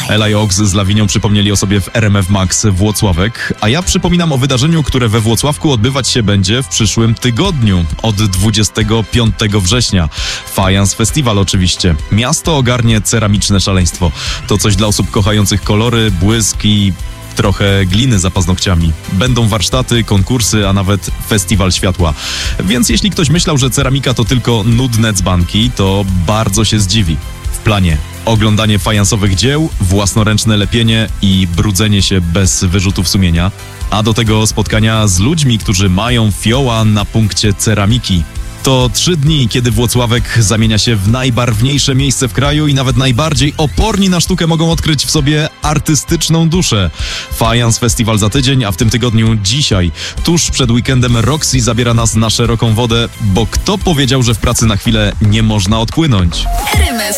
Ela i Ox z Lawinią przypomnieli o sobie w RMF Max Włocławek, a ja przypominam o wydarzeniu, które we Włocławku odbywać się będzie w przyszłym tygodniu, od 25 września. Fajans Festival oczywiście. Miasto ogarnie ceramiczne szaleństwo. To coś dla osób kochających kolory, błysk i trochę gliny za paznokciami. Będą warsztaty, konkursy, a nawet festiwal światła. Więc jeśli ktoś myślał, że ceramika to tylko nudne dzbanki, to bardzo się zdziwi. W planie oglądanie fajansowych dzieł, własnoręczne lepienie i brudzenie się bez wyrzutów sumienia. A do tego spotkania z ludźmi, którzy mają fioła na punkcie ceramiki. To 3 dni, kiedy Włocławek zamienia się w najbarwniejsze miejsce w kraju i nawet najbardziej oporni na sztukę mogą odkryć w sobie artystyczną duszę. Fajans Festiwal za tydzień, a w tym tygodniu dzisiaj, tuż przed weekendem, Roxy zabiera nas na szeroką wodę, bo kto powiedział, że w pracy na chwilę nie można odpłynąć?